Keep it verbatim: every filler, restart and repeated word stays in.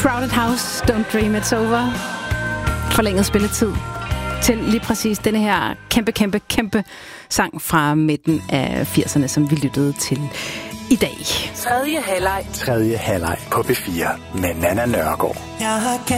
Crowded House, Don't Dream It's Over. Forlænget spilletid til lige præcis denne her kæmpe, kæmpe, kæmpe sang fra midten af firserne, som vi lyttede til i dag. Tredje halvleg. Tredje halvleg på B fire med Nanna Nørgaard.